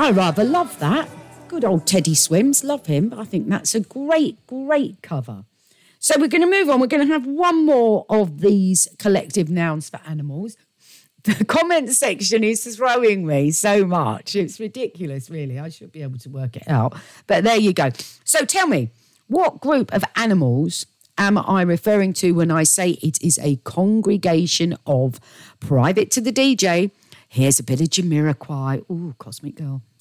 I rather love that. Good old Teddy Swims, love him. I think that's a great, great cover. So we're going to move on. We're going to have one more of these collective nouns for animals. The comment section is throwing me so much. It's ridiculous, really. I should be able to work it out. But there you go. So tell me, what group of animals am I referring to when I say it is a congregation of private to the DJ? Here's a bit of Jamiroquai. Ooh, Cosmic Girl.